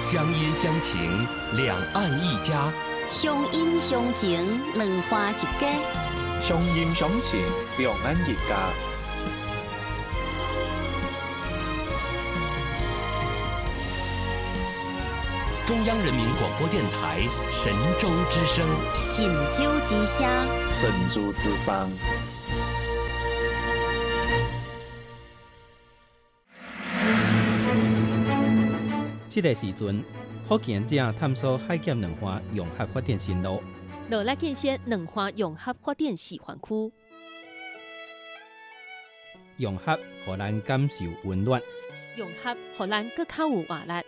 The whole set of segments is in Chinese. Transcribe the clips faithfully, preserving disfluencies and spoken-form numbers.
乡音乡情，两岸一家； 乡音乡情，两花一家； 乡音乡情，两岸一家。 中央人民广播电台神州之声， 神州之声， 神州之声。 这个时阵，福建正探索海咸两花融合发展新路， 落来建设两花融合发展示范区。 融合互咱感受温暖， 融合互咱更较有活力。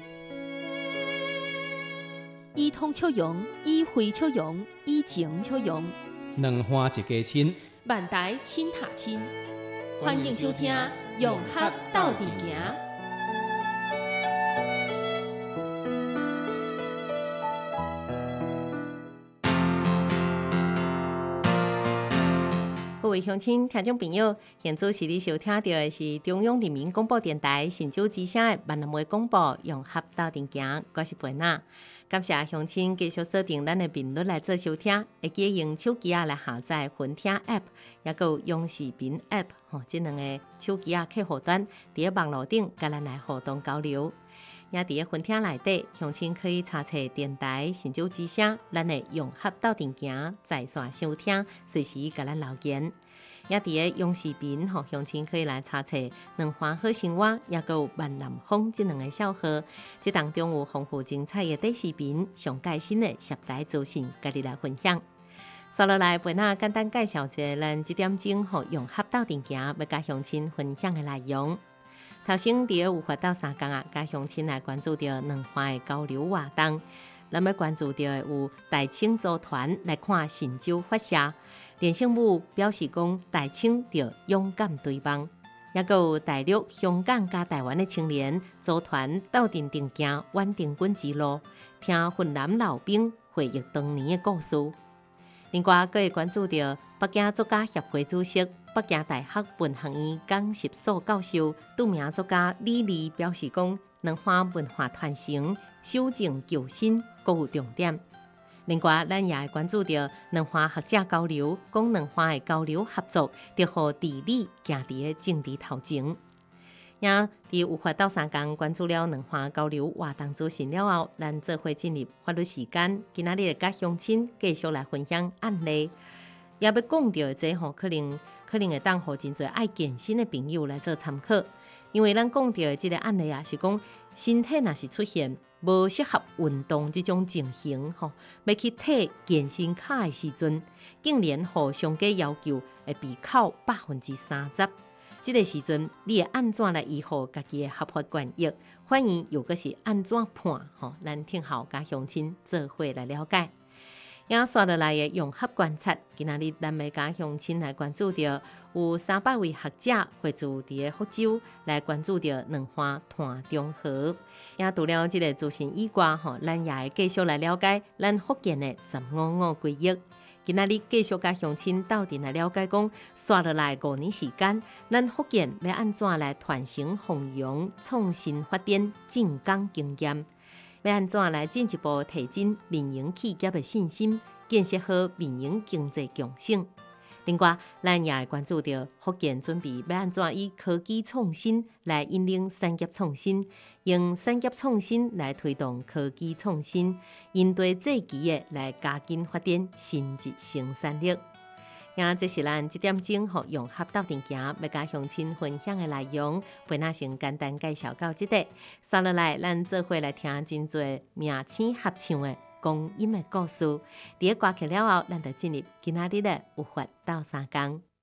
以通促融，以会促融，以情促融。 两花一家亲， 万代亲塔亲。欢迎收听《融合斗阵行》。 各位乡亲、听众朋友，现在是你收听到的是中央人民广播电台神州之声的闽南话广播融合斗阵行，我是贝娜。感谢乡亲继续锁定咱的频率来做收听，会记得用手机啊来下载分听 App， 也有用视频 App， 吼，这两个手机啊客户端伫网络顶，甲咱来互动交流。也伫个分听内底，乡亲可以查册电台神州之声，咱的融合斗阵行在线收听，随时甲咱留言。也伫个用视频，吼，乡亲可以来查册两花好生活，也有万南风这两个小号。这当中有丰富精彩的短视频，上最新的十大资讯，甲你来分享。接落来，陪咱简单介绍一下咱这点钟吼融合斗阵行要甲乡亲分享的内容。头先伫个有法到三工啊，甲乡亲来关注到两花的交流活动。咱要关注到有大清组团来看神州发射，连胜武表示讲大清要勇敢对望，也有大陆、香港加台湾的青年组团斗阵定行远定军之路，听云南老兵回忆当年的故事。另外，阁会关注到北京作家协会主席、北京大学文学院讲习所教授、著名作家李丽表示讲，两花文化传承、修正救新各有重点。另外，咱也会关注到两花学者交流，讲两花的交流合作，得互治理行伫个政治头前。也伫有法到三工关注了两花交流活动资讯了后，咱做伙进入法律时间。今仔日甲乡亲继续来分享案例，也要讲到的这吼，可能可能会当互真侪爱健身的朋友来做参考，因为咱讲到的这个案例啊，是讲身体若是出现无适合运动这种情形吼，要去退健身卡的时阵，竟然互上家要求会被扣百分之三十。这个时阵，你会安怎来维护家己的合法权益？反而又阁是安怎判？吼，咱听后甲乡亲做伙来了解。也刷落来的融合观察，今仔日咱要甲乡亲来关注到有三百位学者会驻伫个福州来关注到两花团中和。也除了这个资讯以外，吼，咱也会继续来了解咱福建的十五五规划。今仔日继续甲乡亲斗阵来了解讲，刷落来五年时间，咱福建要安怎来传承弘扬创新发展正港经验？要安怎来进一步提升民营企业的信心，建设好民营经济强性？另外，咱也会关注到福建准备要安怎以科技创新来引领产业创新，用产业创新来推动科技创新，应对这期的来加紧发展新质生产力。也这是咱这点钟互融合斗阵行要甲乡亲分享的内容，陪咱先简单介绍到这里。接落来，咱做伙来听真侪名星合唱的光阴的故事。伫个歌曲了后，咱就进入今仔日的有法斗三工。